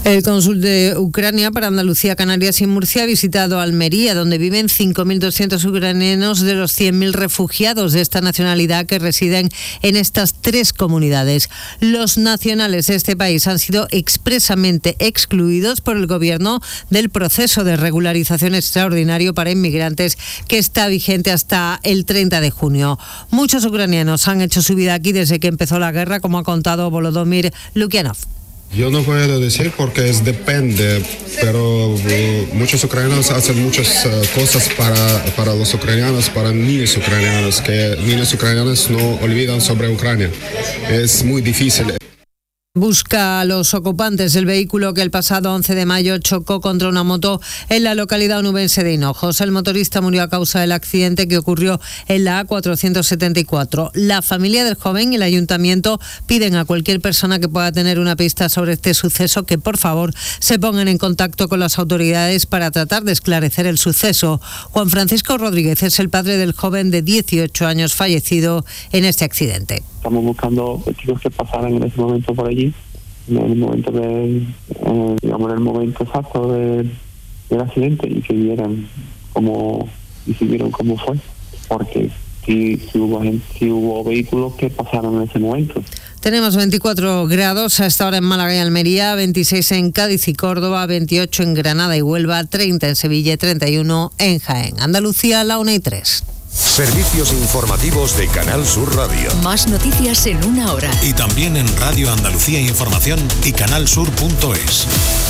El cónsul de Ucrania para Andalucía, Canarias y Murcia ha visitado Almería, donde viven 5.200 ucranianos de los 100.000 refugiados de esta nacionalidad que residen en estas tres comunidades. Los nacionales de este país han sido expresamente excluidos por el gobierno del proceso de regularización extraordinario para inmigrantes que está vigente hasta el 30 de junio. Muchos ucranianos han hecho su vida aquí desde que empezó la guerra, como ha contado Volodymyr Lukyanov. Yo no puedo decir porque depende, pero muchos ucranianos hacen muchas cosas para los ucranianos, para niños ucranianos, que niños ucranianos no olvidan sobre Ucrania. Es muy difícil. Busca a los ocupantes del vehículo que el pasado 11 de mayo chocó contra una moto en la localidad onubense de Hinojos. El motorista murió a causa del accidente que ocurrió en la A474. La familia del joven y el ayuntamiento piden a cualquier persona que pueda tener una pista sobre este suceso que por favor se pongan en contacto con las autoridades para tratar de esclarecer el suceso. Juan Francisco Rodríguez es el padre del joven de 18 años fallecido en este accidente. Estamos buscando chicos que pasaran en ese momento por allí, en el momento en el momento exacto del accidente, y que vieran cómo fue, porque si hubo vehículos que pasaron en ese momento. Tenemos 24 grados a esta hora en Málaga y Almería, 26 en Cádiz y Córdoba, 28 en Granada y Huelva, 30 en Sevilla y 31 en Jaén. Andalucía, la 1:03. Servicios informativos de Canal Sur Radio. Más noticias en una hora. Y también en Radio Andalucía Información y canalsur.es.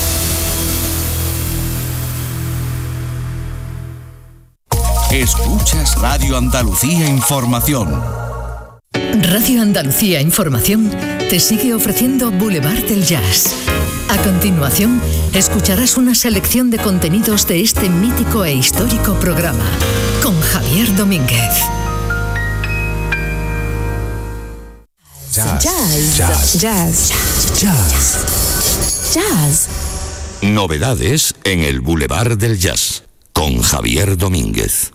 Escuchas Radio Andalucía Información. Radio Andalucía Información te sigue ofreciendo Boulevard del Jazz. A continuación, escucharás una selección de contenidos de este mítico e histórico programa con Javier Domínguez. Jazz. Jazz. Jazz. Jazz. Jazz. Jazz. Novedades en el Boulevard del Jazz con Javier Domínguez.